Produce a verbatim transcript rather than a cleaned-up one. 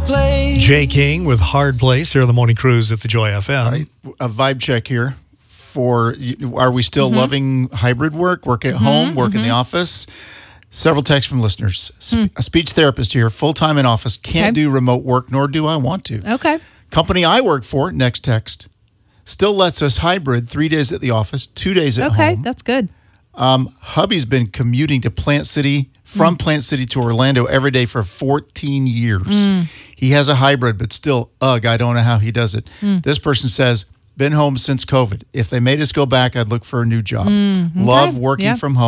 Place. Jay King with Hard Place here on the Morning Cruise at the Joy F M. Right. A vibe check here for, are we still mm-hmm. loving hybrid work, work at mm-hmm, home, work mm-hmm. in the office? Several texts from listeners. Sp- mm. A speech therapist here, full-time in office, can't okay. do remote work, nor do I want to. Okay. Company I work for, next text, still lets us hybrid, three days at the office, two days at okay, home. Okay, that's good. Um, hubby's been commuting to Plant City, from mm. Plant City to Orlando every day for fourteen years. Mm. He has a hybrid, but still, ugh, I don't know how he does it. Mm. This person says, been home since COVID. If they made us go back, I'd look for a new job. Mm, okay. Love working yeah. from home.